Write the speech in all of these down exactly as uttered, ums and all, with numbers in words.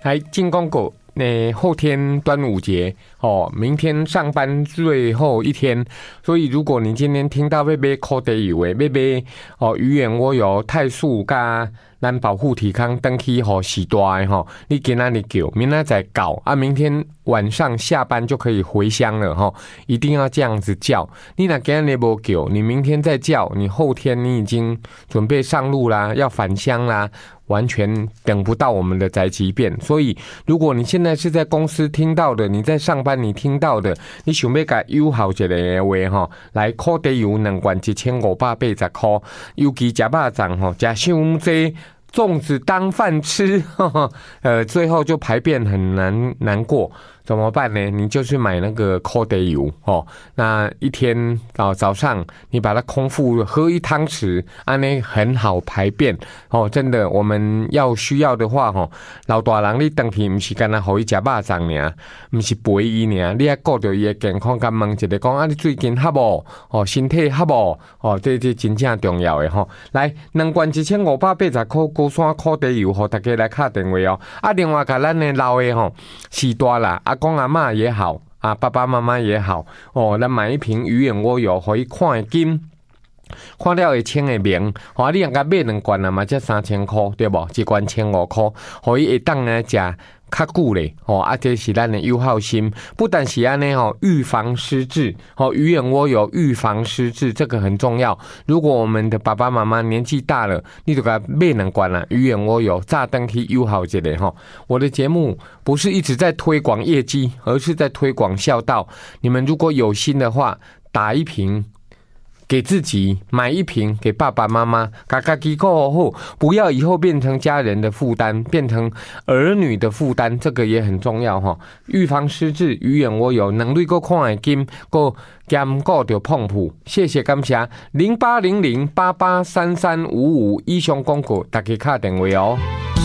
来进广告。那后天端午节哦，明天上班最后一天，所以如果你今天听到要买烤地油的，要买哦鱼眼蜗油、泰素加咱保护体康登去吼洗大的吼，你今仔日叫，明仔再搞啊，明天晚上下班就可以回乡了吼，一定要这样子叫。你若今仔日无叫，你明天再叫，你后天你已经准备上路啦，要返乡啦。完全等不到我们的宅急便，所以如果你现在是在公司听到的，你在上班你听到的，你想要甲友好一个的话吼，来烤地油两罐一千五百八十块，尤其吃肉粽吼，吃伤济。粽子当饭吃，呵呵呃，最后就排便很难难过，怎么办呢？你就是买那个烤地油哦，那一天哦早上你把它空腹喝一汤匙，安尼很好排便哦。真的，我们要需要的话吼，老大人你回去不是干那互伊吃肉粽尔，不是陪伊尔，你要顾到伊的健康，甲问一个讲啊，你最近好无？哦，身体好无？哦，这这真正重要的吼。来，两罐一千五百八十块。高山烤地油，吼，大家来敲电话哦。啊，另外甲咱的老的吼，时大啦，阿公阿嬷也好，啊，爸爸妈妈也好，哦，咱买一瓶鱼眼蜗油，可以看会金。看了会清会明，吼、哦，你人家买两罐啊嘛，才三千块，对不？一罐千五块，可以会当呢食较久咧，吼、哦，啊，这是咱的友好心，不但是安尼吼，预防失智，吼、哦，鱼眼蜗油预防失智，这个很重要。如果我们的爸爸妈妈年纪大了，你就给他买两罐啦，鱼眼蜗油，炸灯去友好一下吼、哦。我的节目不是一直在推广业绩，而是在推广孝道。你们如果有心的话，打一瓶。给自己买一瓶，给爸爸妈妈，嘎嘎机构后，不要以后变成家人的负担，变成儿女的负担，这个也很重要哈。预防失智，鱼眼蜗油，能力够看会金，够兼顾着碰谱。谢谢感谢零八零零八八三三五五以上广告，大家打电话哦。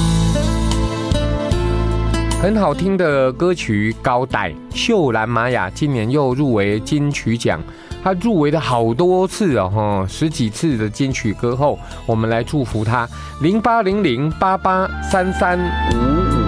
很好听的歌曲《高代》，秀兰玛雅今年又入围金曲奖。他入围了好多次哦，十几次的金曲歌后，我们来祝福他。零八零零八八三三五五。